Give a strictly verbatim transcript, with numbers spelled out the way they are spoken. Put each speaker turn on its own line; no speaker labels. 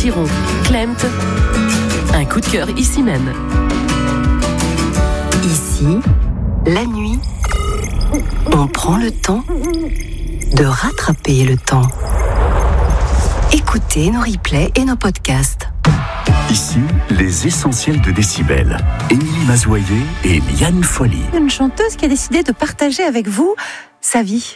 Chiron, Klemt. Un coup de cœur ici même.
Ici, la nuit, on prend le temps de rattraper le temps. Écoutez nos replays et nos podcasts.
Ici, les essentiels de Décibel. Émilie Mazoyer et Liane Folly.
Une chanteuse qui a décidé de partager avec vous sa vie.